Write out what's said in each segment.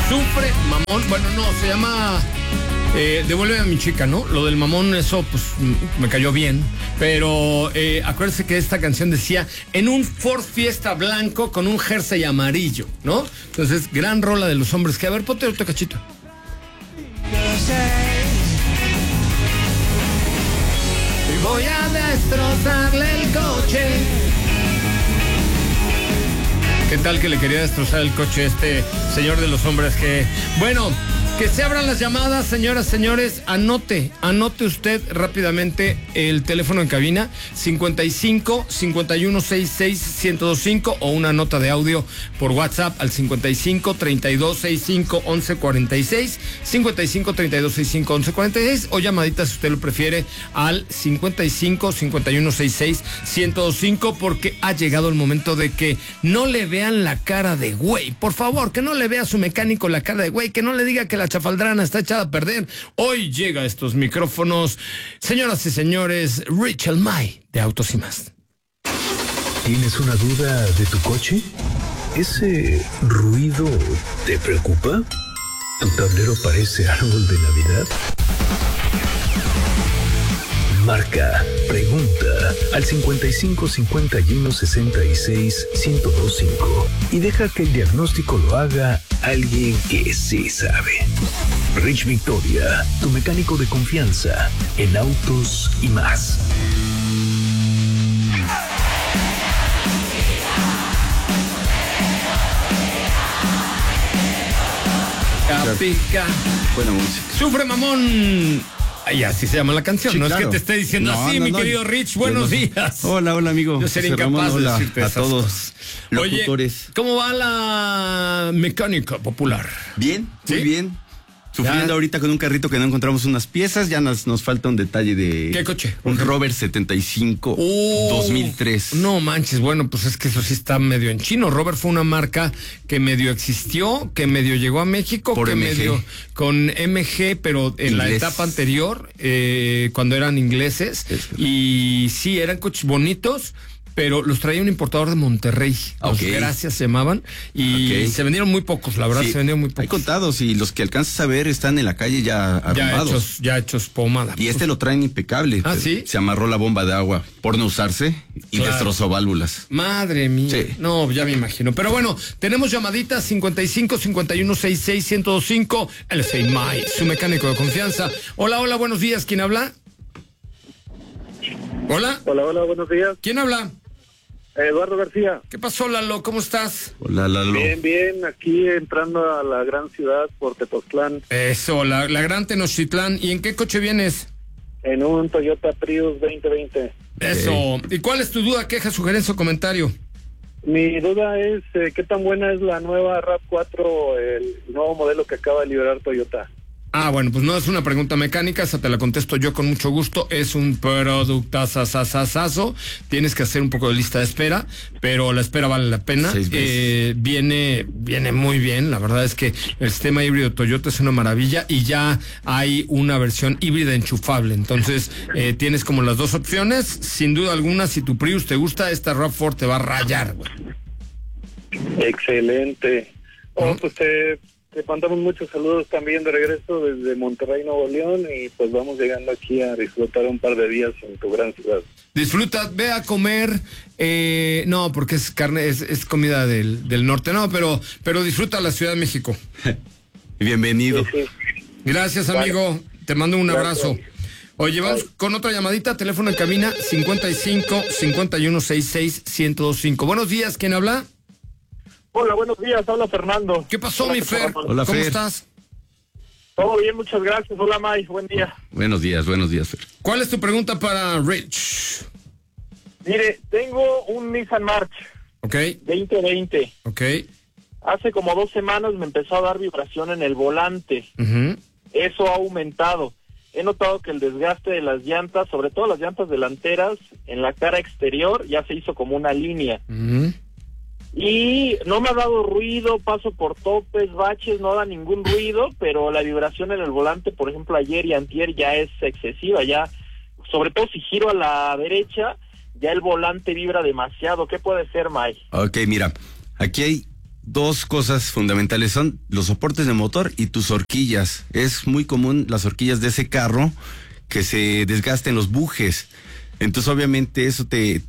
Sufre mamón, bueno, no, se llama Devuélveme a mi chica, ¿no? Lo del mamón, eso pues me cayó bien, pero acuérdense que esta canción decía en un Ford Fiesta blanco con un jersey amarillo, ¿no? Entonces, gran rola de los hombres, que a ver, ponte otro cachito. Y voy a destrozarle el coche. ¿Qué tal que le quería destrozar el coche a este señor de los hombres que... Bueno, que se abran las llamadas, señoras, señores. Anote usted rápidamente el teléfono en cabina, 55 5166 1025, o una nota de audio por WhatsApp al 55 32 65 11 46, 55 32 65 11 46, o llamadita si usted lo prefiere al 55 5166 1025, porque ha llegado el momento de que no le vean la cara de güey. Por favor, que no le vea a su mecánico la cara de güey, que no le diga que la chafaldrana está echada a perder. Hoy llega a estos micrófonos, señoras y señores, Rachel May de Autos y Más. ¿Tienes una duda de tu coche? ¿Ese ruido te preocupa? ¿Tu tablero parece árbol de Navidad? Marca, pregunta al 55 51 66 1025 y deja que el diagnóstico lo haga alguien que sí sabe. Rich Victoria, tu mecánico de confianza en Autos y Más. Pica. Buena música. Sufre mamón. Ay, así se llama la canción, Sí, no claro. es que te esté diciendo así, mi querido Rich, buenos días. Hola, amigo. Yo sería José incapaz Ramón, de hola decirte a esas todos cosas. locutores. Oye, ¿cómo va la mecánica popular? Bien, ¿Sí? muy bien. Sufriendo Ya. ahorita con un carrito que no encontramos unas piezas, ya nos falta un detalle de... ¿Qué coche? Un Rover 75 2003. No manches, bueno, pues es que eso sí está medio en chino. Rover fue una marca que medio existió, que medio llegó a México, Por que MG. medio con MG, pero en la Inglés. etapa anterior, cuando eran ingleses. Y sí, eran coches bonitos, pero los traía un importador de Monterrey. Los Ok. Gracias se llamaban. Y Ok. se vendieron muy pocos, la verdad, Sí, se vendieron muy hay pocos. contados y los que alcanzas a ver están en la calle ya arrumbados. Ya hechos pomada. Y este lo traen impecable. ¿Ah, sí? Se amarró la bomba de agua por no usarse y Claro. destrozó válvulas. Madre mía. Sí. No, ya me imagino. Pero bueno, tenemos llamaditas 55 51 66 1025. El May, su mecánico de confianza. Hola, buenos días. ¿Quién habla? Hola. Hola, buenos días. ¿Quién habla? Eduardo García. ¿Qué pasó, Lalo? ¿Cómo estás? Hola, Lalo. Bien, aquí entrando a la gran ciudad por Tepoztlán, Eso, la gran Tenochtitlán. ¿Y en qué coche vienes? en un Toyota Prius 2020. Eso. ¿Y cuál es tu duda, queja, sugerencia o comentario? Mi duda es, ¿qué tan buena es la nueva RAV4, el nuevo modelo que acaba de liberar Toyota? Ah, bueno, pues no es una pregunta mecánica, esa te la contesto yo con mucho gusto. Es un productazazazazazo. Tienes que hacer un poco de lista de espera, pero la espera vale la pena. 6 meses. Viene muy bien. La verdad es que el sistema híbrido Toyota es una maravilla y ya hay una versión híbrida enchufable. Entonces, tienes como las dos opciones. Sin duda alguna, si tu Prius te gusta, esta RAV4 te va a rayar, güey. Excelente. ¿No? Pues te mandamos muchos saludos también de regreso desde Monterrey, Nuevo León, y pues vamos llegando aquí a disfrutar un par de días en tu gran ciudad. Disfruta, ve a comer, no, porque es carne, es comida del norte, no, pero disfruta la Ciudad de México. Bienvenido. Sí. Gracias, amigo, te mando un abrazo. Oye, vamos con otra llamadita, teléfono en cabina, 55 51 66 1025. Buenos días, ¿quién habla? Hola, buenos días, habla Fernando. ¿Qué pasó, Hola, mi Fer? Hola, ¿Cómo Fer. estás? Todo bien, muchas gracias. Hola, May, buen día. Buenos días, Fer. ¿Cuál es tu pregunta para Rich? Mire, tengo un Nissan March Ok, 2020. ok. Hace como 2 semanas me empezó a dar vibración en el volante. Ujú. Eso ha aumentado. He notado que el desgaste de las llantas, sobre todo las llantas delanteras, en la cara exterior ya se hizo como una línea. Ujú. Y no me ha dado ruido, paso por topes, baches, no da ningún ruido, pero la vibración en el volante, por ejemplo, ayer y antier ya es excesiva, ya, sobre todo si giro a la derecha, ya el volante vibra demasiado. ¿Qué puede ser, May? Ok, mira, aquí hay dos cosas fundamentales, son los soportes de motor y tus horquillas. Es muy común las horquillas de ese carro que se desgasten los bujes. Entonces obviamente eso te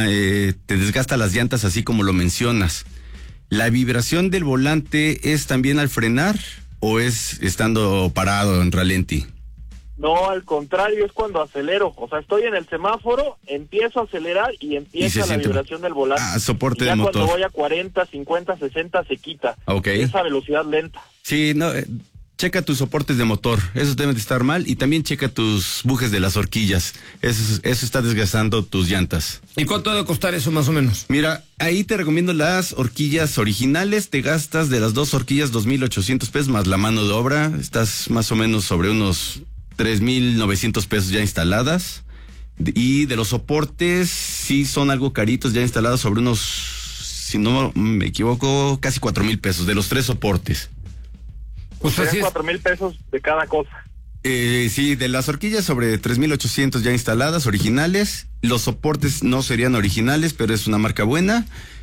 desgasta las llantas así como lo mencionas. ¿La vibración del volante es también al frenar o es estando parado en ralentí? No, al contrario, es cuando acelero. O sea, estoy en el semáforo, empiezo a acelerar y empieza la vibración del volante. Soporte y ya de motor. Cuando voy a 40, 50, 60 se quita. Okay. Esa velocidad lenta. Sí, no, checa tus soportes de motor, esos deben de estar mal, y también checa tus bujes de las horquillas, eso está desgastando tus llantas. ¿Y cuánto debe costar eso más o menos? Mira, ahí te recomiendo las horquillas originales, te gastas de las dos horquillas 2,800 pesos más la mano de obra, estás más o menos sobre unos 3,900 pesos ya instaladas, y de los soportes sí son algo caritos ya instalados, sobre unos, si no me equivoco, casi 4,000 pesos de los 3 soportes. Pues así 4,000 pesos de cada cosa. Sí, de las horquillas sobre 3,800 ya instaladas, originales. Los soportes no serían originales, pero es una marca buena.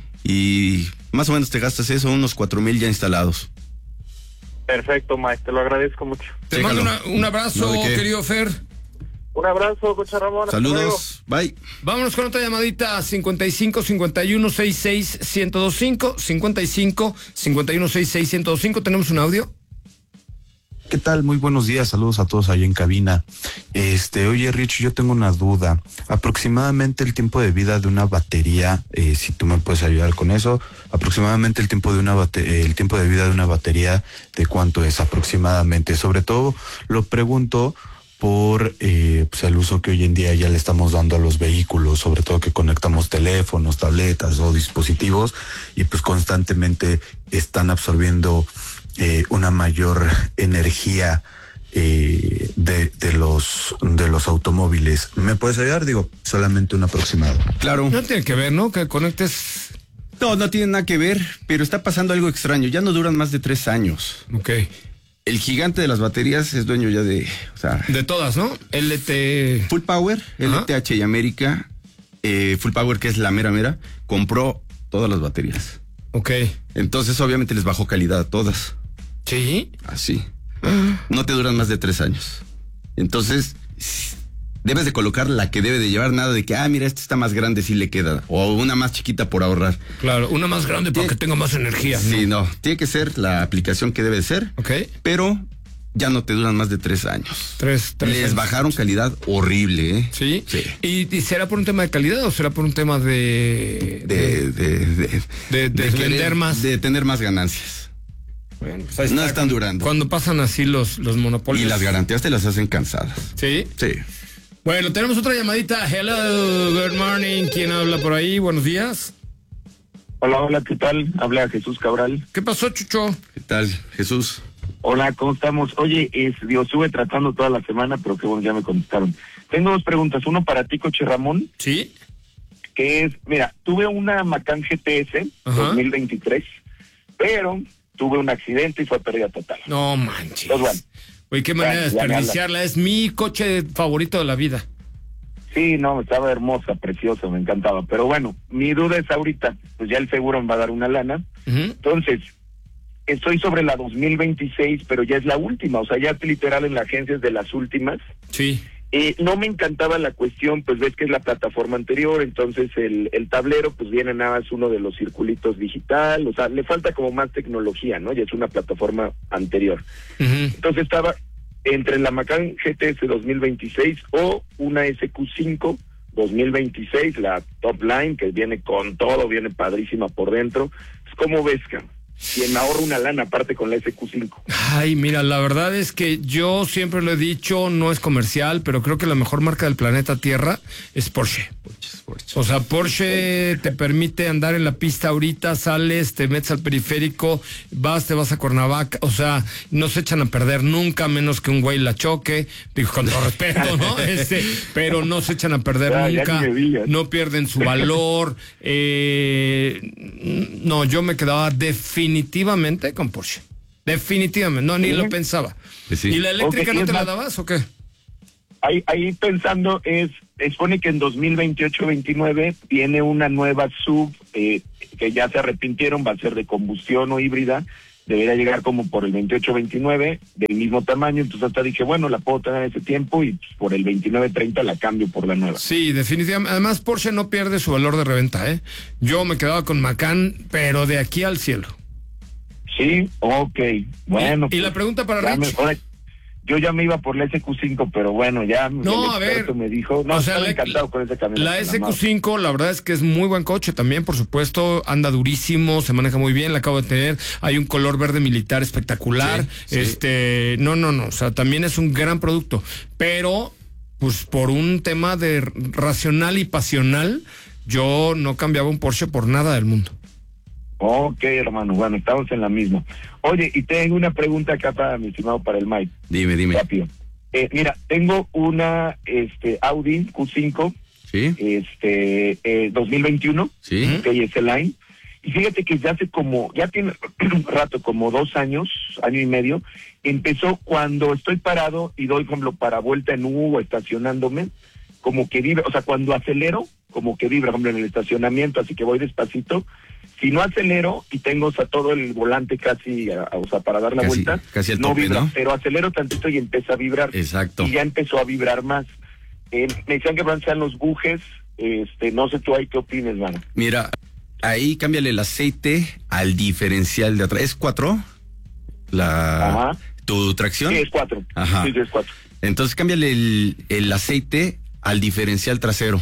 Y más o menos te gastas eso, unos 4,000 ya instalados. Perfecto, Mike, te lo agradezco mucho. Te mando un abrazo, no, querido Fer. Un abrazo, Coche Ramón. Saludos, bye. Vámonos con otra llamadita, 55 51 66 1025, 55 51 66 1025. ¿Tenemos un audio? ¿Qué tal? Muy buenos días, saludos a todos ahí en cabina. Oye, Rich, yo tengo una duda. Aproximadamente el tiempo de vida de una batería, si tú me puedes ayudar con eso, aproximadamente el tiempo de vida de una batería, ¿de cuánto es aproximadamente? Sobre todo lo pregunto por pues el uso que hoy en día ya le estamos dando a los vehículos, sobre todo que conectamos teléfonos, tabletas o dispositivos y pues constantemente están absorbiendo una mayor energía de los automóviles. ¿Me puedes ayudar? Digo, solamente un aproximado. Claro. No tiene que ver, ¿no? Que conectes. No tiene nada que ver, pero está pasando algo extraño. Ya no duran más de 3 años. Ok. El gigante de las baterías es dueño ya de... O sea, de todas, ¿no? LT... Full Power, Ajá. LTH y América, Full Power, que es la mera, compró todas las baterías. Ok. Entonces, obviamente, les bajó calidad a todas. ¿Sí? Así. No te duran más de 3 años. Entonces, debes de colocar la que debe de llevar, nada de que, mira, esta está más grande, sí le queda. O una más chiquita por ahorrar. Claro, una más grande para que tenga más energía. Sí, no. Tiene que ser la aplicación que debe de ser. Ok. Pero ya no te duran más de 3 años. Tres Les años. bajaron calidad horrible, ¿eh? ¿Sí? Sí. ¿Y será por un tema de calidad o será por un tema de vender más? De tener más ganancias. Bueno, pues ahí No está. están durando. Cuando pasan así los monopolios. Y las garantías te las hacen cansadas. ¿Sí? Sí. Bueno, tenemos otra llamadita. Hello, good morning. ¿Quién habla por ahí? Buenos días. Hola, ¿qué tal? Habla Jesús Cabral. ¿Qué pasó, Chucho? ¿Qué tal, Jesús? Hola, ¿cómo estamos? Oye, yo estuve tratando toda la semana, pero qué bueno, ya me contestaron. Tengo 2 preguntas. Uno para ti, Coche Ramón, ¿Sí? que es, mira, tuve una Macan GTS Ajá. 2023, pero tuve un accidente y fue pérdida total. No manches. Pues bueno. Oye, qué manera de Ya me desperdiciarla. Es mi coche favorito de la vida. Sí, no, estaba hermosa, preciosa, me encantaba. Pero bueno, mi duda es ahorita, pues ya el seguro me va a dar una lana. Ujú. Entonces, estoy sobre la 2026, pero ya es la última, o sea, ya literal en la agencia es de las últimas. Sí. No me encantaba la cuestión, pues ves que es la plataforma anterior, entonces el tablero pues viene nada más uno de los circulitos digital, o sea, le falta como más tecnología, ¿no? Ya es una plataforma anterior. Ujú. Entonces estaba entre la Macan GTS 2026 o una SQ5 2026, la top line, que viene con todo, viene padrísima por dentro. ¿Cómo ves, Cam? Y me ahorro una lana aparte con la SQ5. Ay, mira, la verdad es que yo siempre lo he dicho, no es comercial, pero creo que la mejor marca del planeta Tierra es Porsche. O sea, Porsche te permite andar en la pista ahorita, sales, te metes al periférico, te vas a Cuernavaca, o sea, no se echan a perder nunca, menos que un güey la choque, digo, con todo respeto, ¿no? Pero no se echan a perder nunca, no pierden su valor. No, yo me quedaba definitivamente con Porsche. Definitivamente, no, ni lo pensaba. Sí. ¿Y la eléctrica Okay, no te la más, dabas o qué? ahí pensando es, expone que en 2028-29 viene una nueva sub que ya se arrepintieron, va a ser de combustión o híbrida, debería llegar como por el 28-29, del mismo tamaño, entonces hasta dije, bueno, la puedo tener ese tiempo y pues, por el 29-30 la cambio por la nueva. Sí, definitivamente. Además, Porsche no pierde su valor de reventa, ¿eh? Yo me quedaba con Macan, pero de aquí al cielo. Sí, ok, bueno. Y la pregunta para Rich. Yo ya me iba por la SQ5, pero bueno, ya no, el experto me dijo, no, o sea, estaba encantado con ese camioneta. La SQ5, la verdad es que es muy buen coche también, por supuesto, anda durísimo, se maneja muy bien, la acabo de tener, hay un color verde militar espectacular, sí. No, o sea, también es un gran producto, pero, pues, por un tema de racional y pasional, yo no cambiaba un Porsche por nada del mundo. Ok, hermano, bueno, estamos en la misma. Oye, y tengo una pregunta acá para mi estimado, para el Mike. Dime. Rápido. Mira, tengo una Audi Q5, sí, 2021, sí, que es el Line. Y fíjate que ya tiene un rato, como 2 años, año y medio, empezó cuando estoy parado y doy, por ejemplo, para vuelta en U o estacionándome, como que vibra, o sea, cuando acelero, como que vibra, por ejemplo, en el estacionamiento, así que voy despacito. Si no acelero y tengo, o sea, todo el volante casi, o sea, para dar la vuelta, casi no tope, vibra, ¿no? Pero acelero tantito y empieza a vibrar. Exacto. Y ya empezó a vibrar más. Me decían que van a ser los bujes, no sé tú ahí qué opines, mano. Mira, ahí cámbiale el aceite al diferencial de atrás. ¿Es 4? Ajá. ¿Tu tracción? Sí, es 4. Ajá. Sí, es 4. Entonces cámbiale el aceite al diferencial trasero.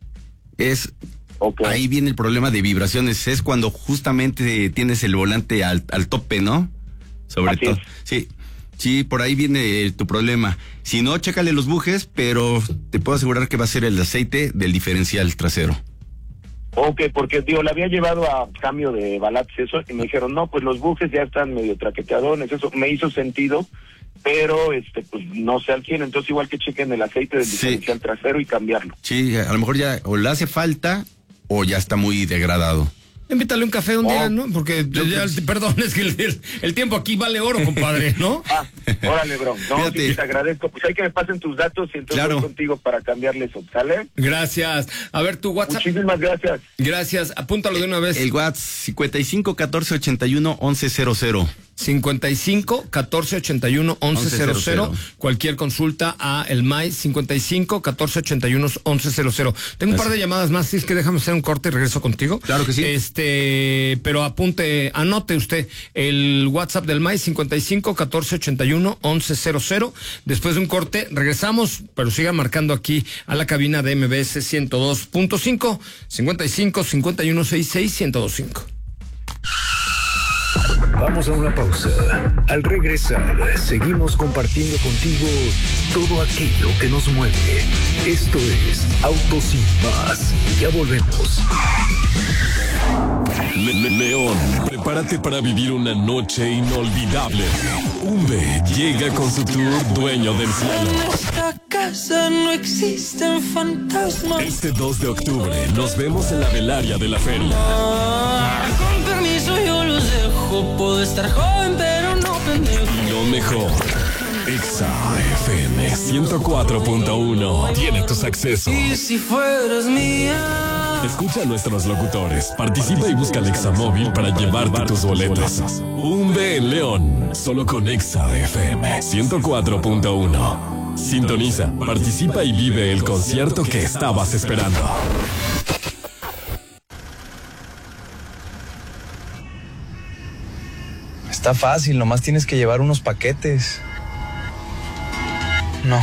Okay. Ahí viene el problema de vibraciones. Es cuando justamente tienes el volante al tope, ¿no? Sobre Así todo. es. Sí, por ahí viene tu problema. Si no, chécale los bujes, pero te puedo asegurar que va a ser el aceite del diferencial trasero. Ok, porque la había llevado a cambio de balates eso, y me dijeron, no, pues los bujes ya están medio traqueteadones, eso me hizo sentido, pero pues no sé al 100, entonces igual que chequen el aceite del diferencial trasero y cambiarlo. Sí, a lo mejor ya o le hace falta o ya está muy degradado. Invítale un café un día, ¿no? Porque, perdón, es que el tiempo aquí vale oro, compadre, ¿no? Órale, bro. No, sí, te agradezco. Pues hay que me pasen tus datos y entonces voy contigo para cambiarle eso, ¿sale? Gracias. A ver, tu WhatsApp. Muchísimas gracias. Gracias. Apúntalo de una vez. El WhatsApp 55 14 81 11 00. 55 14 81 11 00. Cualquier consulta a el MAI 55 14 81 11 00. Tengo un par de llamadas más, si es que déjame hacer un corte y regreso contigo. Claro que sí. Pero anote usted el WhatsApp del MAI 55 14 81 11 00. Después de un corte regresamos, pero siga marcando aquí a la cabina de MBS 102.5 55 51 66 102.5. Vamos a una pausa. Al regresar, seguimos compartiendo contigo todo aquello que nos mueve. Esto es Autos Sin Más. Ya volvemos. León, prepárate para vivir una noche inolvidable. Umbe llega con su tour Dueño del Cielo. En esta casa no existen fantasmas. Este 2 de octubre nos vemos en la velaria de la feria. Con permiso yo los dejo. Puedo estar joven pero no pendejo. Y lo mejor, Exa FM 104.1 tiene tus accesos. Y si fueras mía. Escucha a nuestros locutores, participa y busca el Exa Móvil para llevarte tus boletos. Umbe en León, solo con Exa FM 104.1. Sintoniza, participa y vive el concierto que estabas esperando. Está fácil, nomás tienes que llevar unos paquetes. No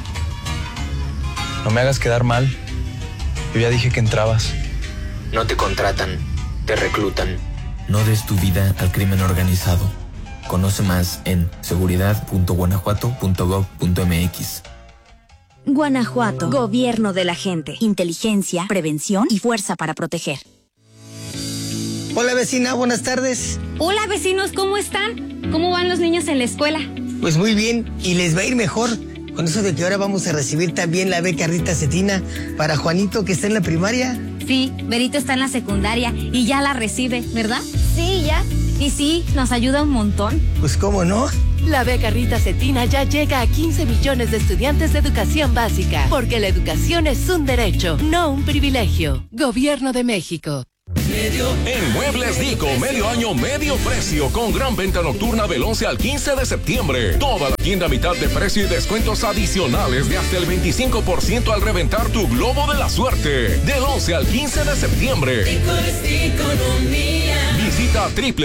me hagas quedar mal. Yo ya dije que entrabas. No te contratan, te reclutan. No des tu vida al crimen organizado. Conoce más en seguridad.guanajuato.gov.mx. Guanajuato, gobierno de la gente. Inteligencia, prevención y fuerza para proteger. Hola vecina, buenas tardes. Hola vecinos, ¿cómo están? ¿Cómo van los niños en la escuela? Pues muy bien, y les va a ir mejor. Con eso de que ahora vamos a recibir también la beca Rita Cetina para Juanito, que está en la primaria. Sí, Berito está en la secundaria y ya la recibe, ¿verdad? Sí, ya. Y sí, nos ayuda un montón. Pues cómo no. La beca Rita Cetina ya llega a 15 millones de estudiantes de educación básica, porque la educación es un derecho, no un privilegio. Gobierno de México. En Muebles Dico, medio año, medio precio, con gran venta nocturna del 11 al 15 de septiembre. Toda la tienda a mitad de precio y descuentos adicionales de hasta el 25% al reventar tu globo de la suerte. Del 11 al 15 de septiembre. Visita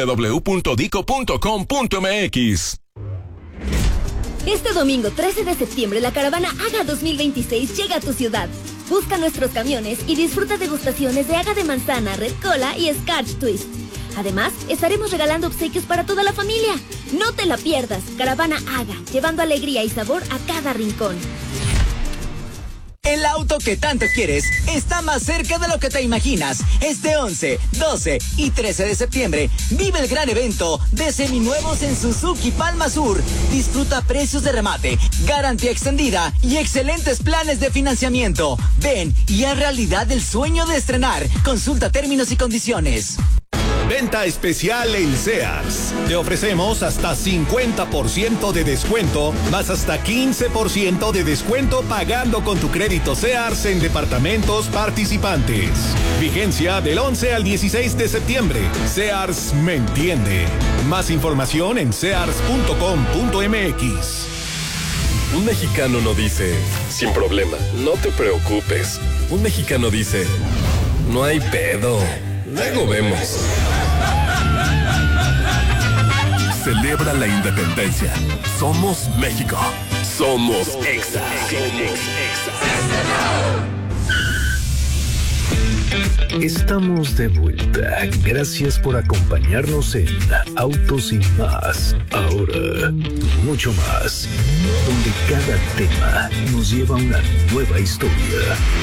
www.dico.com.mx. Este domingo 13 de septiembre, la caravana AGA 2026 llega a tu ciudad. Busca nuestros camiones y disfruta degustaciones de AGA de manzana, red cola y Scotch Twist. Además, estaremos regalando obsequios para toda la familia. No te la pierdas. Caravana AGA, llevando alegría y sabor a cada rincón. El auto que tanto quieres está más cerca de lo que te imaginas. Este 11, 12 y 13 de septiembre vive el gran evento de seminuevos en Suzuki Palma Sur. Disfruta precios de remate, garantía extendida y excelentes planes de financiamiento. Ven y haz realidad el sueño de estrenar. Consulta términos y condiciones. Venta especial en Sears. Te ofrecemos hasta 50% de descuento, más hasta 15% de descuento pagando con tu crédito Sears en departamentos participantes. Vigencia del 11 al 16 de septiembre. Sears me entiende. Más información en sears.com.mx. Un mexicano no dice, sin problema, no te preocupes. Un mexicano dice, no hay pedo. Luego vemos. Celebra la independencia. Somos México. Somos Exa. Estamos de vuelta. Gracias por acompañarnos en Autos y Más. Ahora, mucho más. Donde cada tema nos lleva a una nueva historia.